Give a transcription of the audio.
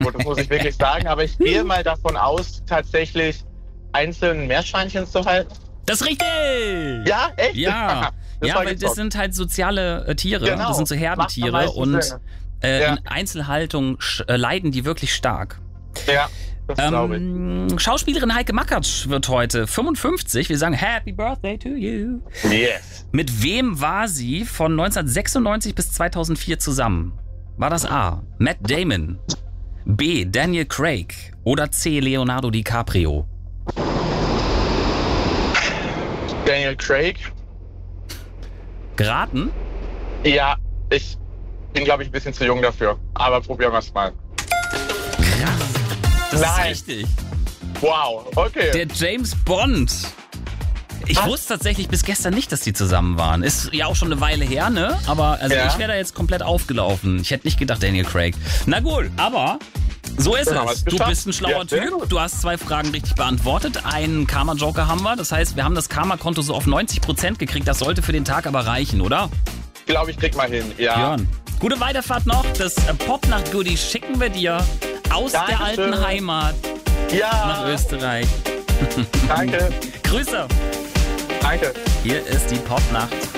gut, das muss ich wirklich sagen. Aber ich gehe mal davon aus, tatsächlich einzeln Meerschweinchen zu halten. Das ist richtig! Ja, echt? Ja, Das ja, war weil das gezockt. sind halt soziale Tiere. Genau. Das sind so Macht am Herdentiere meisten und Sinn. in Einzelhaltung leiden die wirklich stark. Ja, das glaube ich. Schauspielerin Heike Makatsch wird heute 55. Wir sagen Happy Birthday to you. Yes. Mit wem war sie von 1996 bis 2004 zusammen? War das A. Matt Damon, B. Daniel Craig oder C. Leonardo DiCaprio? Daniel Craig. Geraten? Ja, ich bin, glaube ich, ein bisschen zu jung dafür. Aber probieren wir es mal. Das Nein. ist richtig. Wow, okay. Der James Bond. Ich Was? wusste tatsächlich bis gestern nicht, dass die zusammen waren. Ist ja auch schon eine Weile her, ne? Aber also Ja. ich wäre da jetzt komplett aufgelaufen. Ich hätte nicht gedacht, Daniel Craig. Na gut, aber so ist Dann haben wir es. es Du geschafft. bist ein schlauer Ja, sehr Typ. gut. Du hast 2 Fragen richtig beantwortet. Einen Karma-Joker haben wir. Das heißt, wir haben das Karma-Konto so auf 90% gekriegt. Das sollte für den Tag aber reichen, oder? Ich glaube, ich krieg mal hin. Ja. Björn. Gute Weiterfahrt noch. Das Pop-Nacht-Goodie schicken wir dir aus der Dankeschön. alten Heimat nach Ja. Österreich. Danke. Grüße. Danke. Hier ist die Popnacht.